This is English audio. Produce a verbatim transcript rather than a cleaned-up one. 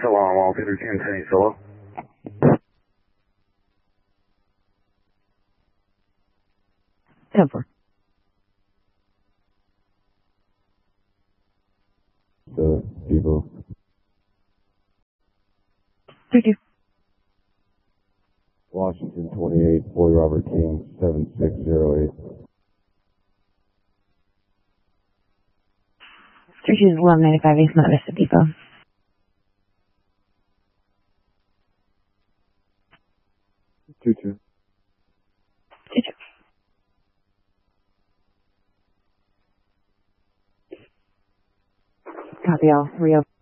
Solo on Wall Peter ten ten Solo. ten four. The people. three two. Washington twenty-eight, Boy Robert King, seven six zero eight. three two is eleven ninety-five East Mount Vista Depot. two two. two two. Copy all. Rio